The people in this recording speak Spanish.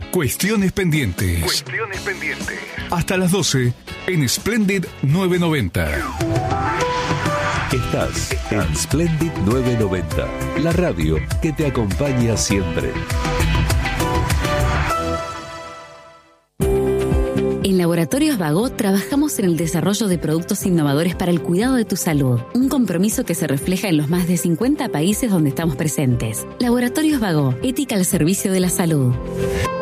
Cuestiones pendientes. Hasta las 12 en Splendid 990. Estás en Splendid 990, la radio que te acompaña siempre. En Laboratorios Vago trabajamos en el desarrollo de productos innovadores para el cuidado de tu salud, un compromiso que se refleja en los más de 50 países donde estamos presentes. Laboratorios Vago, ética al servicio de la salud.